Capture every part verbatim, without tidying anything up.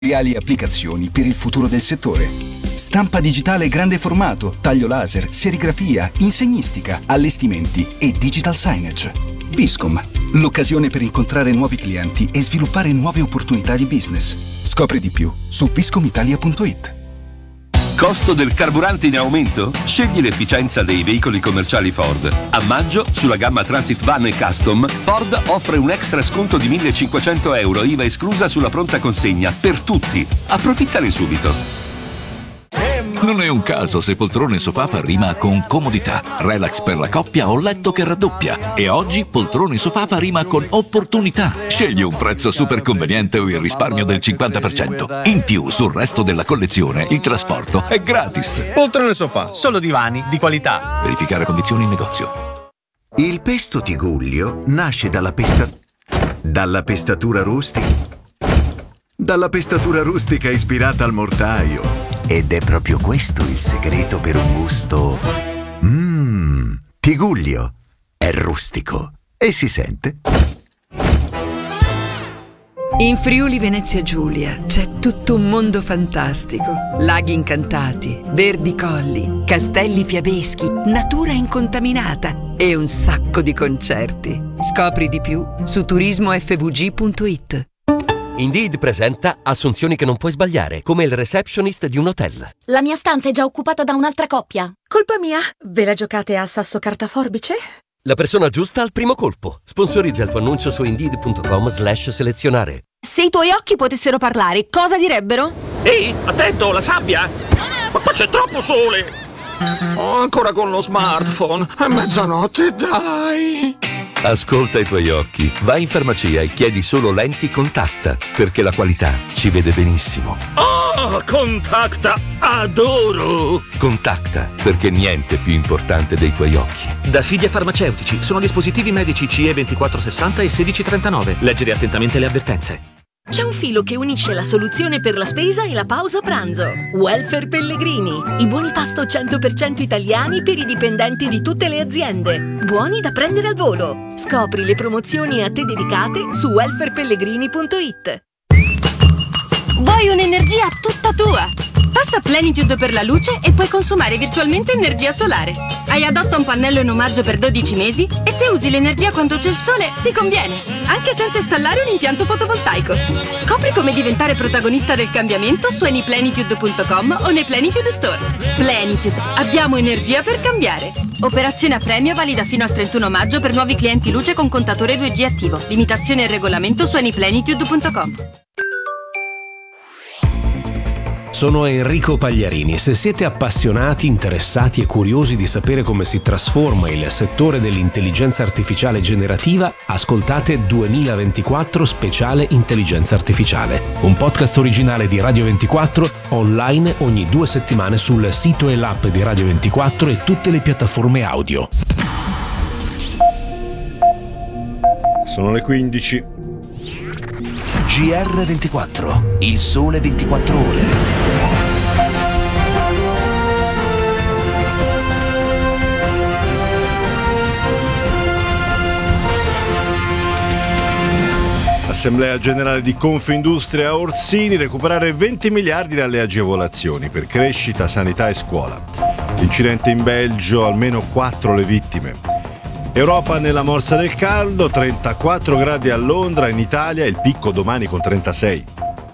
e applicazioni per il futuro del settore. Stampa digitale grande formato, taglio laser, serigrafia, insegnistica, allestimenti e digital signage. Viscom, l'occasione per incontrare nuovi clienti e sviluppare nuove opportunità di business. Scopri di più su viscom italia punto it. Costo del carburante in aumento? Scegli l'efficienza dei veicoli commerciali Ford. A maggio, sulla gamma Transit Van e Custom, Ford offre un extra sconto di millecinquecento euro I V A esclusa sulla pronta consegna per tutti. Approfittane subito. Non è un caso se poltrone sofà fa rima con comodità, relax per la coppia o letto che raddoppia. E oggi poltrone sofà fa rima con opportunità. Scegli un prezzo super conveniente o il risparmio del cinquanta per cento. In più, sul resto della collezione, il trasporto è gratis. Poltrone sofà, solo divani di qualità. Verificare condizioni in negozio. Il pesto Tigullio nasce dalla pesta... dalla pestatura rustica. Dalla pestatura rustica ispirata al mortaio. Ed è proprio questo il segreto per un gusto... Mmm, Tigullio. È rustico e si sente. In Friuli Venezia Giulia c'è tutto un mondo fantastico. Laghi incantati, verdi colli, castelli fiabeschi, natura incontaminata e un sacco di concerti. Scopri di più su turismo effe vu gi punto it. Indeed presenta assunzioni che non puoi sbagliare, come il receptionist di un hotel. La mia stanza è già occupata da un'altra coppia. Colpa mia? Ve la giocate a sasso carta forbice? La persona giusta al primo colpo. Sponsorizza il tuo annuncio su indeed punto com slash selezionare. Se i tuoi occhi potessero parlare, cosa direbbero? Ehi, attento, la sabbia! Ma qua c'è troppo sole! Oh, ancora con lo smartphone. È mezzanotte, dai! Ascolta i tuoi occhi, vai in farmacia e chiedi solo lenti Contacta, perché la qualità ci vede benissimo. Oh, Contacta, adoro! Contacta, perché niente è più importante dei tuoi occhi. Da Fidia Farmaceutici, sono dispositivi medici C E ventiquattro sessanta e sedici trentanove. Leggere attentamente le avvertenze. C'è un filo che unisce la soluzione per la spesa e la pausa pranzo. Welfare Pellegrini. I buoni pasto cento per cento italiani per i dipendenti di tutte le aziende. Buoni da prendere al volo. Scopri le promozioni a te dedicate su welfare pellegrini punto it. Vuoi un'energia tutta tua? Passa Plenitude per la luce e puoi consumare virtualmente energia solare. Hai Adotta un pannello in omaggio per dodici mesi e se usi l'energia quando c'è il sole ti conviene, anche senza installare un impianto fotovoltaico. Scopri come diventare protagonista del cambiamento su any plenitude punto com o nei Plenitude Store. Plenitude, abbiamo energia per cambiare. Operazione a premio valida fino al trentuno maggio per nuovi clienti luce con contatore due G attivo. Limitazione e regolamento su any plenitude punto com. Sono Enrico Pagliarini. Se siete appassionati, interessati e curiosi di sapere come si trasforma il settore dell'intelligenza artificiale generativa, ascoltate duemilaventiquattro Speciale Intelligenza Artificiale, un podcast originale di Radio ventiquattro, online ogni due settimane sul sito e l'app di Radio ventiquattro e tutte le piattaforme audio. Sono le quindici. G R ventiquattro, il sole ventiquattro ore. Assemblea generale di Confindustria Orsini, recuperare venti miliardi dalle agevolazioni per crescita, sanità e scuola. Incidente in Belgio, almeno quattro le vittime. Europa nella morsa del caldo, trentaquattro gradi a Londra, in Italia il picco domani con trentasei.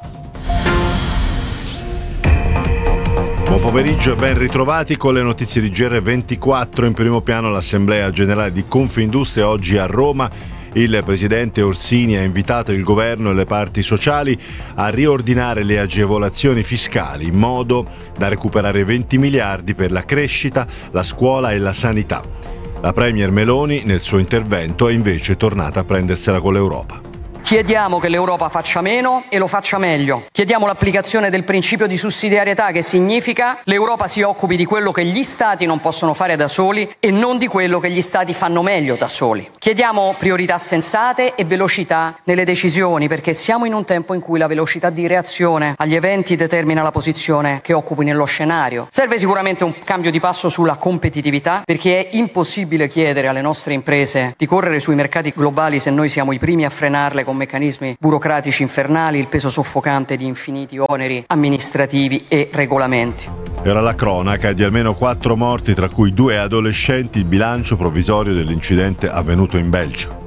Buon pomeriggio e ben ritrovati con le notizie di G R ventiquattro. In primo piano l'Assemblea generale di Confindustria oggi a Roma. Il presidente Orsini ha invitato il governo e le parti sociali a riordinare le agevolazioni fiscali in modo da recuperare venti miliardi per la crescita, la scuola e la sanità. La premier Meloni nel suo intervento è invece tornata a prendersela con l'Europa. Chiediamo che l'Europa faccia meno e lo faccia meglio. Chiediamo l'applicazione del principio di sussidiarietà, che significa l'Europa si occupi di quello che gli Stati non possono fare da soli e non di quello che gli Stati fanno meglio da soli. Chiediamo priorità sensate e velocità nelle decisioni, perché siamo in un tempo in cui la velocità di reazione agli eventi determina la posizione che occupi nello scenario. Serve sicuramente un cambio di passo sulla competitività, perché è impossibile chiedere alle nostre imprese di correre sui mercati globali se noi siamo i primi a frenarle come con meccanismi burocratici infernali, il peso soffocante di infiniti oneri amministrativi e regolamenti. Era la cronaca di almeno quattro morti, tra cui due adolescenti, il bilancio provvisorio dell'incidente avvenuto in Belgio.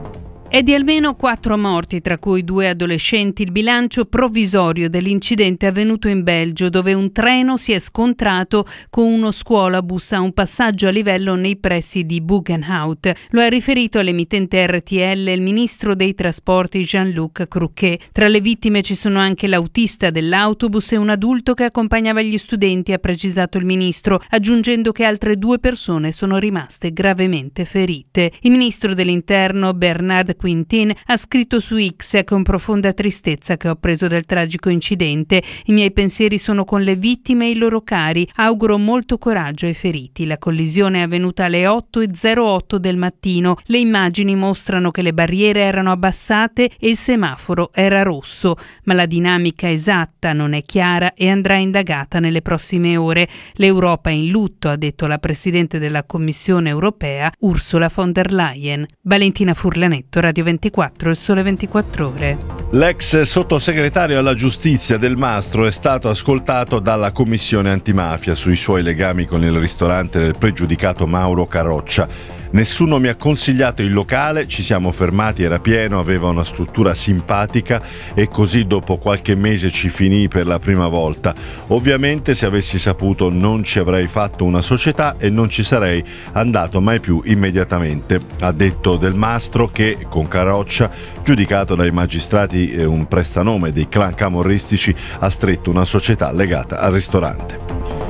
E di almeno quattro morti, tra cui due adolescenti, il bilancio provvisorio dell'incidente avvenuto in Belgio, dove un treno si è scontrato con uno scuolabus a un passaggio a livello nei pressi di Buggenhout. Lo ha riferito all'emittente R T L il ministro dei trasporti Jean-Luc Cruquet. Tra le vittime ci sono anche l'autista dell'autobus e un adulto che accompagnava gli studenti, ha precisato il ministro, aggiungendo che altre due persone sono rimaste gravemente ferite. Il ministro dell'interno Bernard Quintin ha scritto su X: è con profonda tristezza che ho preso del tragico incidente. I miei pensieri sono con le vittime e i loro cari. Auguro molto coraggio ai feriti. La collisione è avvenuta alle otto e zero otto del mattino. Le immagini mostrano che le barriere erano abbassate e il semaforo era rosso, ma la dinamica esatta non è chiara e andrà indagata nelle prossime ore. L'Europa è in lutto, ha detto la Presidente della Commissione europea Ursula von der Leyen. Valentina Furlanetto, Radio ventiquattro, Il Sole ventiquattro Ore. L'ex sottosegretario alla giustizia Del Mastro è stato ascoltato dalla commissione antimafia sui suoi legami con il ristorante del pregiudicato Mauro Caroccia. Nessuno mi ha consigliato il locale, ci siamo fermati, era pieno, aveva una struttura simpatica e così dopo qualche mese ci finì per la prima volta. Ovviamente se avessi saputo non ci avrei fatto una società e non ci sarei andato mai più immediatamente, ha detto Del Mastro, che con Caroccia, giudicato dai magistrati un prestanome dei clan camorristici, ha stretto una società legata al ristorante.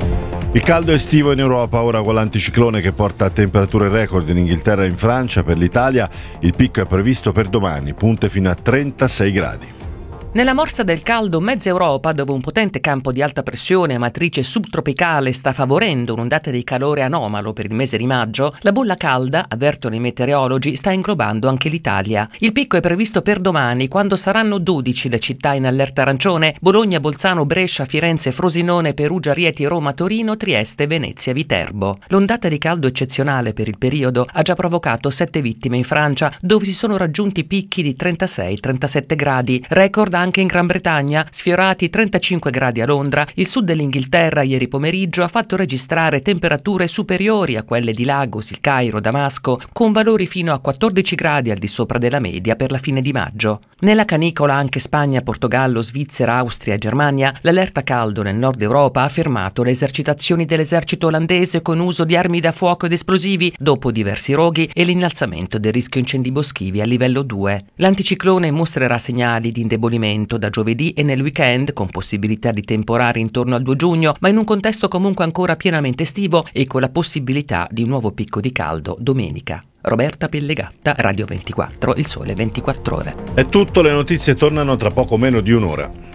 Il caldo estivo in Europa, ora con l'anticiclone che porta a temperature record in Inghilterra e in Francia. Per l'Italia il picco è previsto per domani, punte fino a trentasei gradi. Nella morsa del caldo, mezza Europa, dove un potente campo di alta pressione a matrice subtropicale sta favorendo un'ondata di calore anomalo per il mese di maggio, la bolla calda, avvertono i meteorologi, sta inglobando anche l'Italia. Il picco è previsto per domani, quando saranno dodici le città in allerta arancione: Bologna, Bolzano, Brescia, Firenze, Frosinone, Perugia, Rieti, Roma, Torino, Trieste, Venezia, Viterbo. L'ondata di caldo eccezionale per il periodo ha già provocato sette vittime in Francia, dove si sono raggiunti picchi di trentasei trentasette gradi, record anche in Gran Bretagna, sfiorati trentacinque gradi a Londra. Il sud dell'Inghilterra ieri pomeriggio ha fatto registrare temperature superiori a quelle di Lagos, il Cairo, Damasco, con valori fino a quattordici gradi al di sopra della media per la fine di maggio. Nella canicola anche Spagna, Portogallo, Svizzera, Austria e Germania. L'allerta caldo nel nord Europa ha fermato le esercitazioni dell'esercito olandese con uso di armi da fuoco ed esplosivi dopo diversi roghi e l'innalzamento del rischio incendi boschivi a livello due. L'anticiclone mostrerà segnali di indebolimento da giovedì e nel weekend, con possibilità di temporari intorno al due giugno, ma in un contesto comunque ancora pienamente estivo e con la possibilità di un nuovo picco di caldo domenica. Roberta Pellegatta, Radio ventiquattro, Il Sole ventiquattro Ore. È tutto, le notizie tornano tra poco meno di un'ora.